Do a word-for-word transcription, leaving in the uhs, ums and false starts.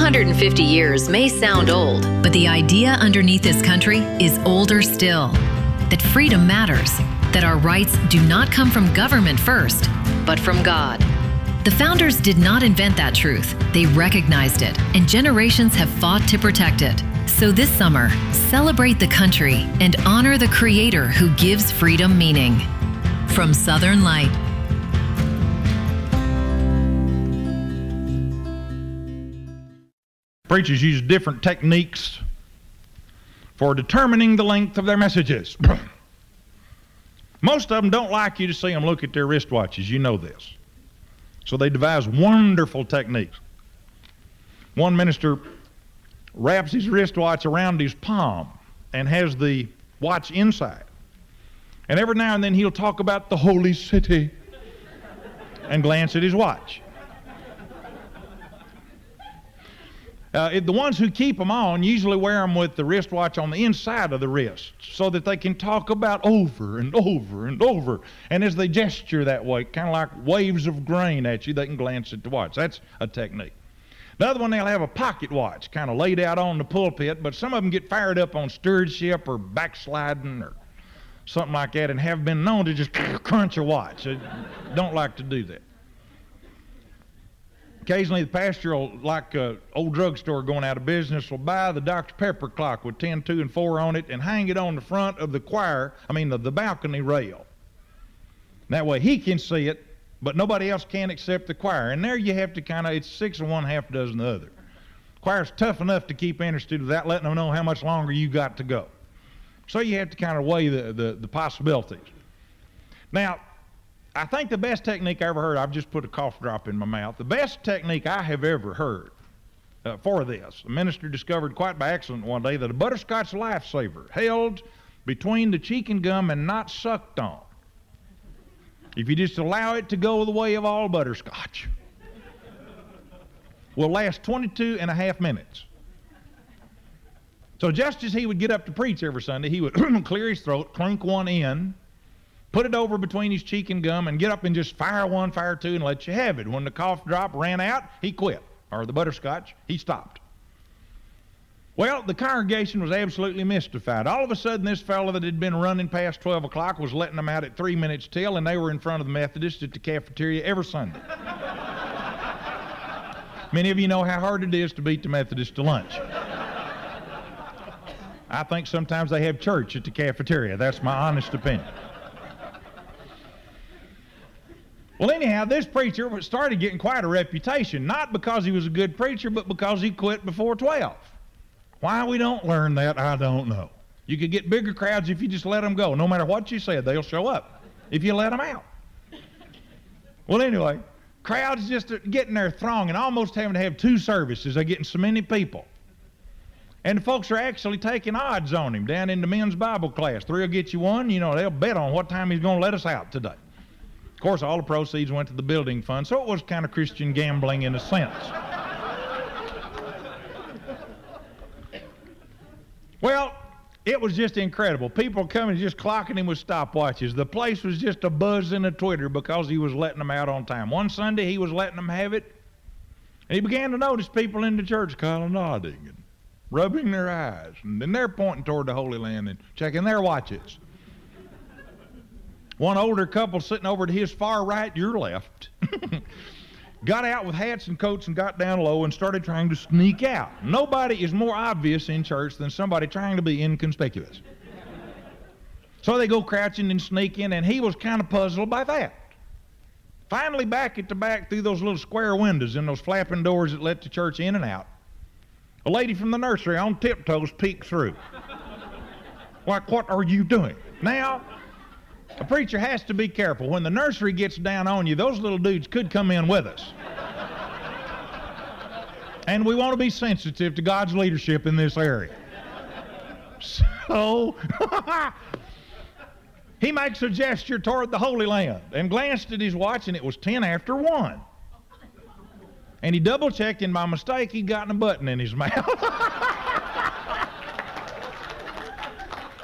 hundred fifty years may sound old, but the idea underneath this country is older still. That freedom matters, that our rights do not come from government first, but from God. The founders did not invent that truth. They recognized it, and generations have fought to protect it. So this summer, celebrate the country and honor the Creator who gives freedom meaning. From Southern Light. Preachers use different techniques for determining the length of their messages. Most of them don't like you to see them look at their wristwatches. You know this. So they devise wonderful techniques. One minister wraps his wristwatch around his palm and has the watch inside. And every now and then he'll talk about the holy city and glance at his watch. Uh, it, the ones who keep them on usually wear them with the wristwatch on the inside of the wrist so that they can talk about over and over and over. And as they gesture that way, kind of like waves of grain at you, they can glance at the watch. That's a technique. The other one, they'll have a pocket watch kind of laid out on the pulpit, but some of them get fired up on stewardship or backsliding or something like that and have been known to just crunch a watch. They don't like to do that. Occasionally the pastor will, like an old drugstore going out of business, will buy the Doctor Pepper clock with ten, two, and four on it and hang it on the front of the choir, I mean the, the balcony rail. That way he can see it, but nobody else can except the choir. And there you have to kind of, it's six and one, half dozen the other. Choir's tough enough to keep interested without letting them know how much longer you got to go. So you have to kind of weigh the, the, the possibilities. Now, I think the best technique I ever heard, I've just put a cough drop in my mouth, the best technique I have ever heard uh, for this, a minister discovered quite by accident one day that a butterscotch lifesaver held between the cheek and gum and not sucked on, if you just allow it to go the way of all butterscotch, will last twenty-two and a half minutes. So just as he would get up to preach every Sunday, he would clear his throat, clunk one in, put it over between his cheek and gum, and get up and just fire one, fire two, and let you have it. When the cough drop ran out, he quit. Or the butterscotch, he stopped. Well, the congregation was absolutely mystified. All of a sudden, this fellow that had been running past twelve o'clock was letting them out at three minutes till, and they were in front of the Methodists at the cafeteria every Sunday. Many of you know how hard it is to beat the Methodists to lunch. I think sometimes they have church at the cafeteria. That's my honest opinion. Well, anyhow, this preacher started getting quite a reputation, not because he was a good preacher, but because he quit before twelve. Why we don't learn that, I don't know. You could get bigger crowds if you just let them go. No matter what you said, they'll show up if you let them out. Well, anyway, crowds just getting there thronging, almost having to have two services. They're getting so many people. And the folks are actually taking odds on him down in the men's Bible class. Three will get you one. You know, they'll bet on what time he's going to let us out today. Of course, all the proceeds went to the building fund, so it was kind of Christian gambling in a sense. Well, it was just incredible. People coming just clocking him with stopwatches. The place was just a buzz in a Twitter because he was letting them out on time. One Sunday, he was letting them have it, and he began to notice people in the church kind of nodding and rubbing their eyes, and then they're pointing toward the Holy Land and checking their watches. One older couple sitting over to his far right, your left, got out with hats and coats and got down low and started trying to sneak out. Nobody is more obvious in church than somebody trying to be inconspicuous. So they go crouching and sneaking, and he was kind of puzzled by that. Finally, back at the back through those little square windows and those flapping doors that let the church in and out, a lady from the nursery on tiptoes peeked through. Like, what are you doing? Now, a preacher has to be careful. When the nursery gets down on you, those little dudes could come in with us. And we want to be sensitive to God's leadership in this area. So, he makes a gesture toward the Holy Land and glanced at his watch, and it was ten after one. And he double-checked, and by mistake, he'd gotten a button in his mouth.